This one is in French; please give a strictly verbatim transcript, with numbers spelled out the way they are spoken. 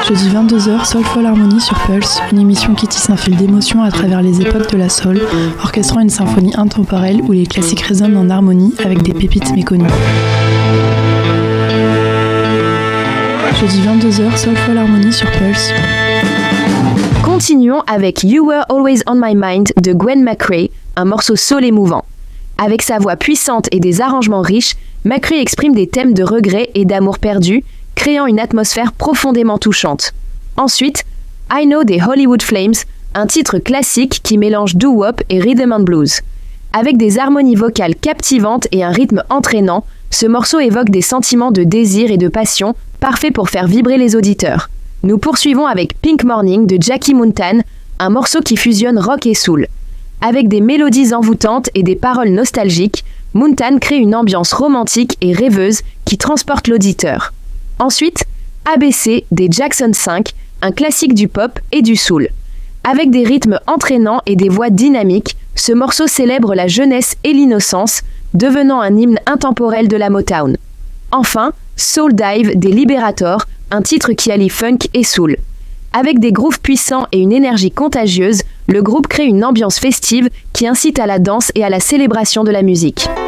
Jeudi vingt-deux heures, Soulful Harmony sur Pulse, une émission qui tisse un fil d'émotion à travers les époques de la soul, orchestrant une symphonie intemporelle où les classiques résonnent en harmonie avec des pépites méconnues. Jeudi vingt-deux heures, Soulful Harmony sur Pulse. Continuons avec You Were Always on My Mind de Gwen McCrae, un morceau soul émouvant. Avec sa voix puissante et des arrangements riches, McCrae exprime des thèmes de regret et d'amour perdu, créant une atmosphère profondément touchante. Ensuite, I Know des Hollywood Flames, un titre classique qui mélange doo-wop et rhythm and blues. Avec des harmonies vocales captivantes et un rythme entraînant, ce morceau évoque des sentiments de désir et de passion, parfait pour faire vibrer les auditeurs. Nous poursuivons avec Pink Morning de Jackie Mountain, un morceau qui fusionne rock et soul. Avec des mélodies envoûtantes et des paroles nostalgiques, Mountain crée une ambiance romantique et rêveuse qui transporte l'auditeur. Ensuite, A B C des Jackson cinq, un classique du pop et du soul. Avec des rythmes entraînants et des voix dynamiques, ce morceau célèbre la jeunesse et l'innocence, devenant un hymne intemporel de la Motown. Enfin, Soul Dive des Liberator, un titre qui allie funk et soul. Avec des grooves puissants et une énergie contagieuse, le groupe crée une ambiance festive qui incite à la danse et à la célébration de la musique.